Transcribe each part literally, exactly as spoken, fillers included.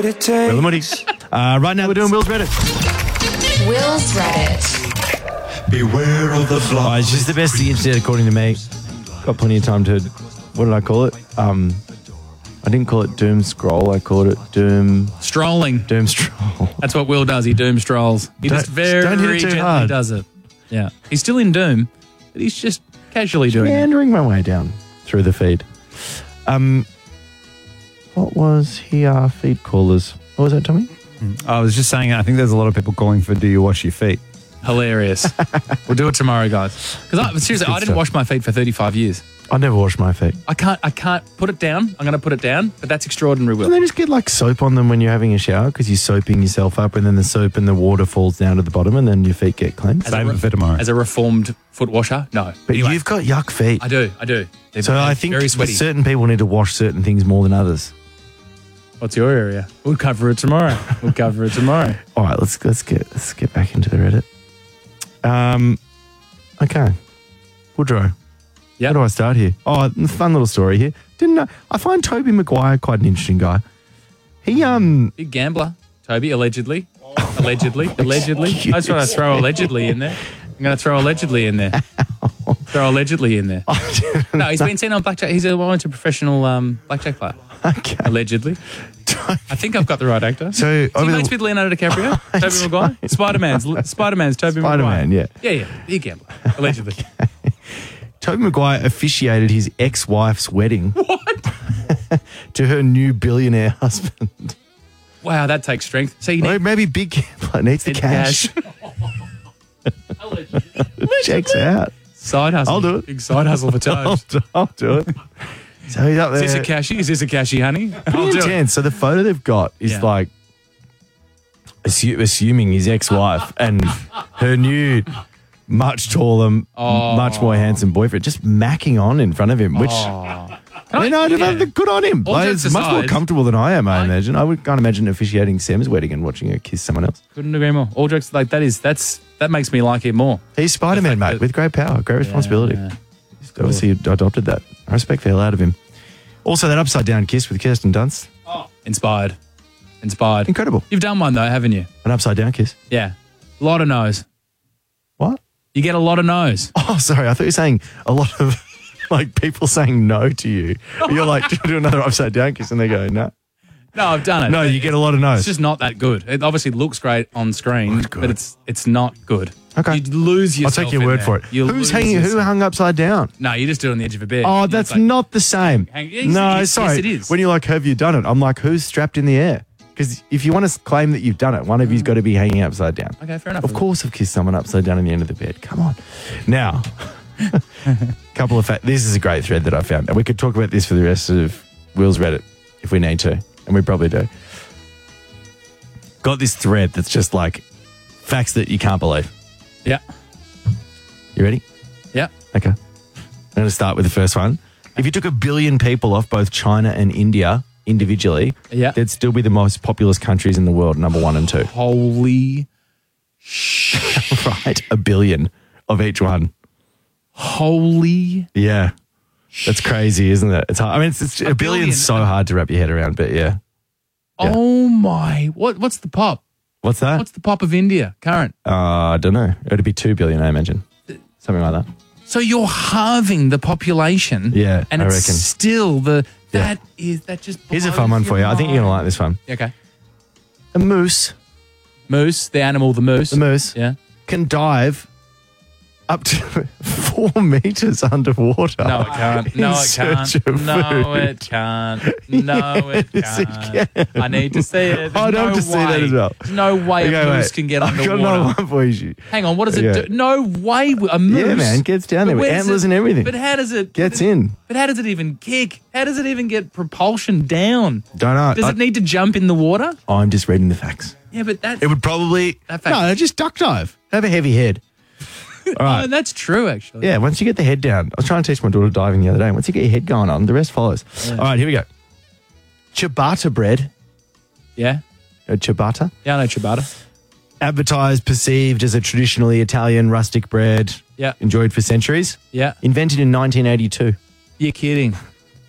would it take? Will and Moody's. Uh, right now we're doing Will's Reddit. Will's Reddit. Beware of the Oh, fly. it's just the best the internet, according to me. Got plenty of time to. What did I call it? Um, I didn't call it Doom Scroll. I called it Doom Strolling. Doom Stroll. That's what Will does. He doom strolls. He Don't- just very don't hit it too gently hard. does it. Yeah. He's still in Doom, but he's just casually doing it. Meandering my way down through the feed. Um, what was here? Feed callers. What was that, Tommy? I was just saying, I think there's a lot of people calling for do you wash your feet? Hilarious. We'll do it tomorrow, guys. Because seriously, I didn't stuff. wash my feet for thirty-five years. I never wash my feet. I can't. I can't put it down. I'm going to put it down, but that's extraordinary, Will. And then just get like soap on them when you're having a shower because you're soaping yourself up and then the soap and the water falls down to the bottom and then your feet get cleansed. As a Save re- it for tomorrow. As a reformed foot washer, no. But Anyway, you've got yuck feet. I do. I do. They're So very- I think very sweaty. certain people need to wash certain things more than others. What's your area? We'll cover it tomorrow. We'll cover it tomorrow. All right, let's let's get let's get back into the Reddit. Um, okay, Woodrow. Yeah. How do I start here? Oh, fun little story here. Didn't know, I find Toby Maguire quite an interesting guy. He um Big gambler, Toby, allegedly. Allegedly. Allegedly. I just want to throw allegedly in there. I'm going to throw allegedly in there. Throw allegedly in there. No, he's been seen on blackjack. He's a well into professional um, blackjack player. okay. Allegedly. I think I've got the right actor. So Is he over mates the, with Leonardo DiCaprio? Toby Maguire? Spider-Man's. Spider-Man's Toby Maguire. Spider-Man, yeah. Yeah, yeah. Big gambler. Allegedly. Toby Maguire officiated his ex-wife's wedding What? to her new billionaire husband. Wow, that takes strength. So you Well, need maybe big gambler needs the need cash. Checks out. Side hustle. I'll do it. Big side hustle for I'll, Toes. do- I'll do it. So he's up there. Is this a cashy? Is this a cashy, honey? I'll Pretty do it. intense. So the photo they've got is Yeah. like assu- assuming his ex-wife and her new, much taller, m- Oh. much more handsome boyfriend just macking on in front of him, which Oh. you know, yeah. good on him. All Like, jokes it's much more aside, comfortable than I am. I I- imagine. I would can't imagine officiating Sam's wedding and watching her kiss someone else. Couldn't agree more. All jokes like that is that's that makes me like it more. He's Spider-Man, The mate, fact that- with great power, great responsibility. Yeah. He's obviously adopted that. I respect the hell out of him. Also, that upside down kiss with Kirsten Dunst, Inspired. Inspired. incredible. You've done one though, haven't you? An upside down kiss. Yeah. A lot of no's. What? You get a lot of no's. Oh, sorry. I thought you were saying a lot of like people saying no to you. You're like, do another upside down kiss, and they go, no. No, I've done it. No, you get a lot of It's no's. just not that good. It obviously looks great on screen, Not good. but it's it's not good. Okay. You lose I'll yourself. take your in word there. for it. You Who's lose hanging? Who yourself. hung upside down? No, you just do it on the edge of a bed. Oh, You that's just, like, not the same. hang- yes, No, yes, sorry. yes, it is. When you're like, have you done it? I'm like, who's strapped in the air? Because if you want to claim that you've done it, one of you's got to be hanging upside down. Okay, fair enough. Of course, I've kissed someone upside down in the end of the bed. Come on. Now, couple of facts. This is a great thread that I found. And we could talk about this for the rest of Will's Reddit if we need to. And we probably do. Got this thread that's just like facts that you can't believe. Yeah. You ready? Yeah. Okay. I'm going to start with the first one. If you took a billion people off both China and India individually, Yeah. they'd still be the most populous countries in the world, number one and two. Holy, Right? A billion of each one. holy. Yeah. That's crazy, isn't it? It's hard. I mean, it's, it's, a, A billion's billion. so hard to wrap your head around, but yeah. Yeah. Oh my. What? What's the pop? What's that? What's the pop of India current? uh, I don't know. It'd be two billion, I imagine. Something like that. So you're halving the population. Yeah, and I it's reckon. still the Yeah. that is that just. Here's a blows fun one for you. your I think you're going to like mind. this one. Okay. A moose, Moose, the animal, the moose. the moose, Yeah. can dive up to four meters underwater. No, it can't. No, in it search can't. of No, food. it can't. No, it Yes, it can't. can. I need to see it. There's I'd no love to see way. that as well. There's no way Okay, a moose wait. can get I've got underwater. another one for you. Hang on, what does it Yeah. do? No way a moose. Yeah, man, gets down there But with where does antlers it- and everything. But how does it Gets but, in. But how does it even kick? How does it even get propulsion down? Don't know. Does I- it need to jump in the water? I'm just reading the facts. Yeah, but that It would probably That fact- no, just duck dive. Have a heavy head. All right. oh, that's true actually. Yeah, once you get the head down. I was trying to teach my daughter diving the other day. Once you get your head going on, the rest follows. All right, here we go. Ciabatta bread. Yeah. Uh, ciabatta. Yeah, I know ciabatta. Advertised, perceived as a traditionally Italian rustic bread. Yeah. Enjoyed for centuries. Yeah. Invented in nineteen eighty-two. You're kidding.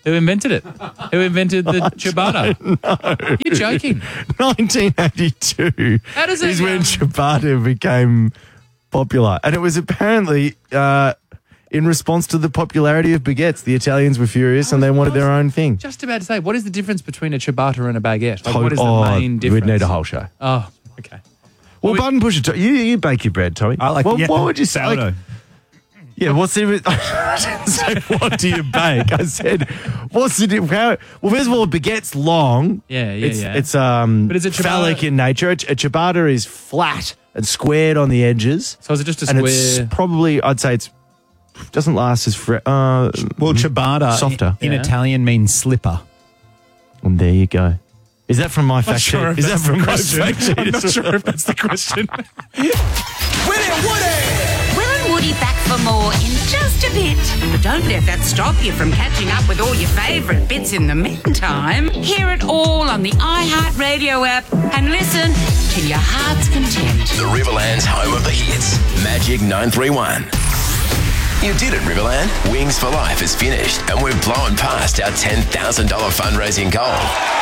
Who invented it? Who invented the ciabatta? No. You're joking. nineteen eighty-two How does it is when go? ciabatta became popular. And it was apparently uh, in response to the popularity of baguettes. The Italians were furious and they wanted their own thing. Just about to say, what is the difference between a ciabatta and a baguette? Like, To- what is the oh, main difference? We'd need a whole show. Oh, okay. Well, we- button pusher, to- you, you bake your bread, Tommy. I like well, yeah, what would you say? sourdough. Like, yeah, what's the... I didn't say, what do you bake? I said, what's the... di- How, well, first of all, a baguette's long. Yeah, yeah, it's, yeah. It's um, But is it ciabatta- phallic in nature. A, a ciabatta is flat and squared on the edges. So is it just a and square? it's probably, I'd say it's doesn't last as... Fre- uh, Well, ciabatta Softer. in, in Yeah. Italian means slipper. and there you go. Is that from my I'm fact not sure sheet? if Is that that's from the my question. fact sheet? I'm not sure if that's the question. Will and Woody back for more in just a bit. But don't let that stop you from catching up with all your favourite bits in the meantime. Hear it all on the iHeartRadio app and listen to your heart's content. The Riverland's home of the hits. Magic nine three one. You did it, Riverland. Wings for Life is finished, and we've blown past our ten thousand dollars fundraising goal.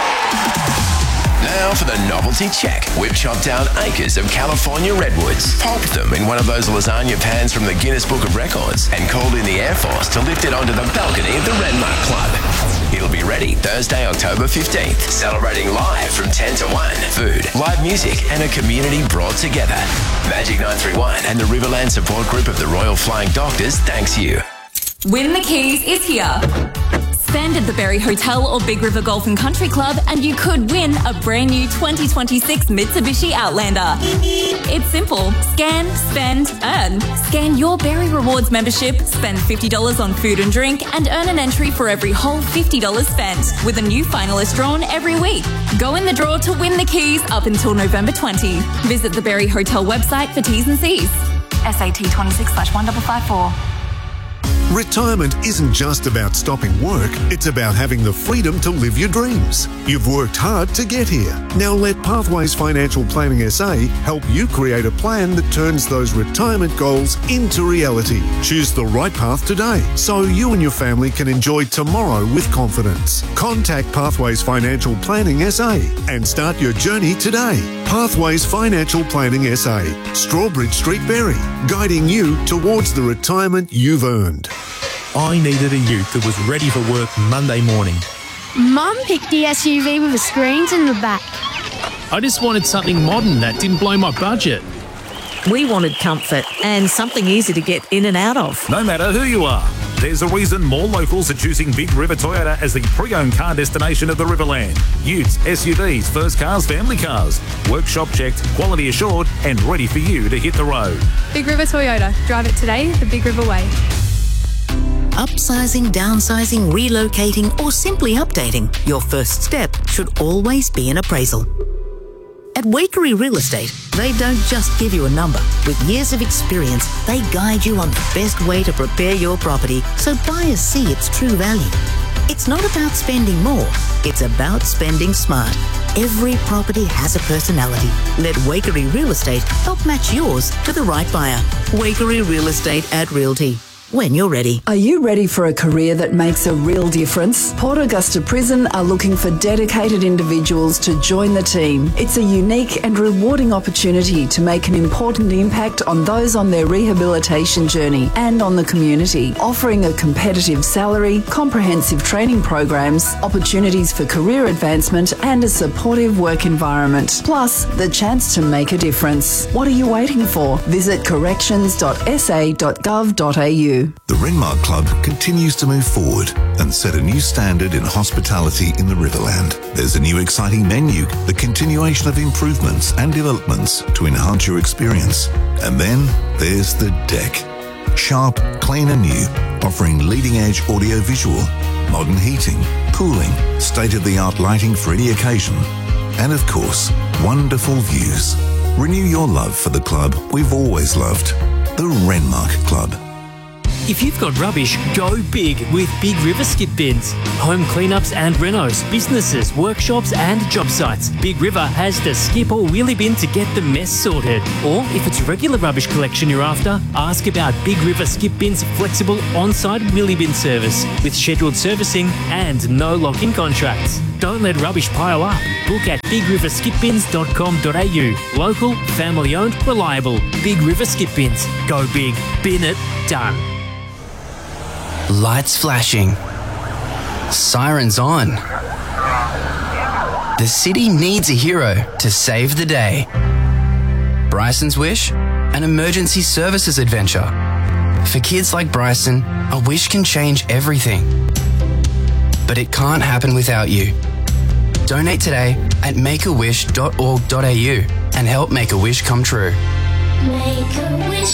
Now for the novelty check. We've chopped down acres of California redwoods, popped them in one of those lasagna pans from the Guinness Book of Records, and called in the Air Force to lift it onto the balcony of the Renmark Club. It'll be ready Thursday, October fifteenth, celebrating live from ten to one. Food, live music, and a community brought together. Magic nine three one and the Riverland Support Group of the Royal Flying Doctors thanks you. Win the Keys is here. Spend at the Berry Hotel or Big River Golf and Country Club and you could win a brand new twenty twenty-six Mitsubishi Outlander. It's simple. Scan, spend, earn. Scan your Berry Rewards membership, spend fifty dollars on food and drink and earn an entry for every whole fifty dollars spent, with a new finalist drawn every week. Go in the draw to win the keys up until November twentieth. Visit the Berry Hotel website for T's and C's. S A T twenty-six slash one five five four. Retirement isn't just about stopping work, it's about having the freedom to live your dreams. You've worked hard to get here. Now let Pathways Financial Planning S A help you create a plan that turns those retirement goals into reality. Choose the right path today so you and your family can enjoy tomorrow with confidence. Contact Pathways Financial Planning S A and start your journey today. Pathways Financial Planning S A, Strawbridge Street, Berry, guiding you towards the retirement you've earned. I needed a ute that was ready for work Monday morning. Mum picked the S U V with the screens in the back. I just wanted something modern that didn't blow my budget. We wanted comfort and something easy to get in and out of. No matter who you are, there's a reason more locals are choosing Big River Toyota as the pre-owned car destination of the Riverland. Utes, S U Vs, first cars, family cars. Workshop checked, quality assured, and ready for you to hit the road. Big River Toyota. Drive it today the Big River way. Upsizing, downsizing, relocating, or simply updating, your first step should always be an appraisal. At Wakery Real Estate, they don't just give you a number. With years of experience, they guide you on the best way to prepare your property so buyers see its true value. It's not about spending more, it's about spending smart. Every property has a personality. Let Wakery Real Estate help match yours to the right buyer. Wakery Real Estate at Realty. When you're ready. Are you ready for a career that makes a real difference? Port Augusta Prison are looking for dedicated individuals to join the team. It's a unique and rewarding opportunity to make an important impact on those on their rehabilitation journey and on the community, offering a competitive salary, comprehensive training programs, opportunities for career advancement and a supportive work environment, plus the chance to make a difference. What are you waiting for? Visit corrections dot s a dot gov dot a u. The Renmark Club continues to move forward and set a new standard in hospitality in the Riverland. There's a new exciting menu, the continuation of improvements and developments to enhance your experience. And then there's the deck. Sharp, clean and new, offering leading-edge audio-visual, modern heating, cooling, state-of-the-art lighting for any occasion, and of course, wonderful views. Renew your love for the club we've always loved, the Renmark Club. If you've got rubbish, go big with Big River Skip Bins. Home cleanups and renos, businesses, workshops and job sites. Big River has the skip or wheelie bin to get the mess sorted. Or if it's regular rubbish collection you're after, ask about Big River Skip Bin's flexible on-site wheelie bin service with scheduled servicing and no lock-in contracts. Don't let rubbish pile up. Book at big river skip bins dot com dot a u. Local, family owned, reliable. Big River Skip Bins. Go big. Bin it. Done. Lights flashing. Sirens on. The city needs a hero to save the day. Bryson's Wish? An emergency services adventure. For kids like Bryson, a wish can change everything. But it can't happen without you. Donate today at make a wish dot org dot a u and help make a wish come true. Make a wish.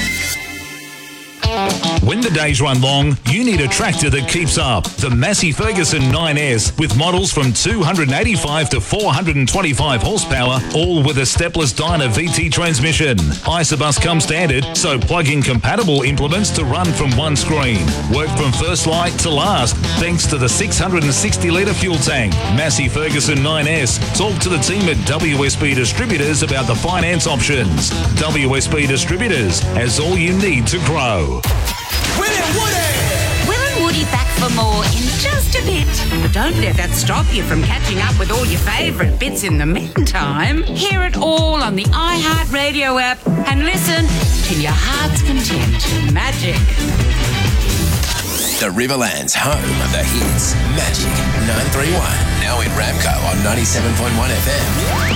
When the days run long, you need a tractor that keeps up. The Massey Ferguson nine S with models from two hundred eighty-five to four hundred twenty-five horsepower, all with a stepless Dyna V T transmission. Isobus comes standard, so plug-in compatible implements to run from one screen. Work from first light to last, thanks to the six hundred sixty litre fuel tank. Massey Ferguson nine S. Talk to the team at W S B Distributors about the finance options. W S B Distributors has all you need to grow. Will and Woody! Will and Woody back for more in just a bit. But don't let that stop you from catching up with all your favourite bits in the meantime. Hear it all on the iHeartRadio app and listen till your heart's content. Magic. The Riverland's home of the hits. Magic nine three one. Now in Ramco on ninety-seven point one F M.